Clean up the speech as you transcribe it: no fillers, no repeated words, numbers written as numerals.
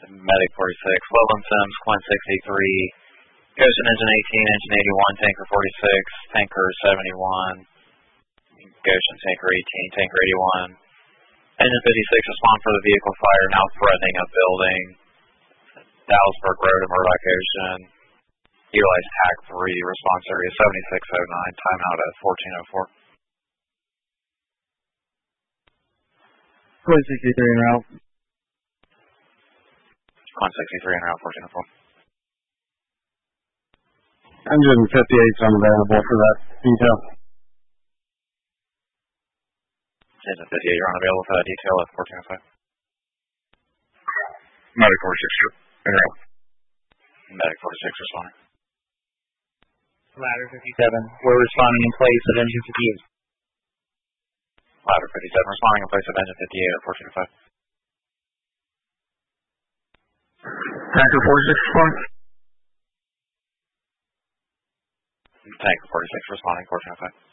Medic 46, Loveland Sims, Quint 63, Ghost Engine 18, Engine 81, Tanker 46, Tanker 71, Ghost and Tanker 18, Tanker 81. Engine 56 respond for the vehicle fire now threatening a building. Dallasburg Road and Murdoch Ocean. Utilize TAC 3, response area 7609, timeout at 1404. Quint 63 en route. Quint 63 en route, 1404. Engine 58 is unavailable for that detail. Engine 58, you're unavailable for that detail at 1405. Medic 46, en route. Medic 46 responding. Ladder 57, we're responding in place of Engine 58. Ladder 57 responding in place of Engine 58 at 1405. Tanker 46 responding. Tanker 46 responding, 1405.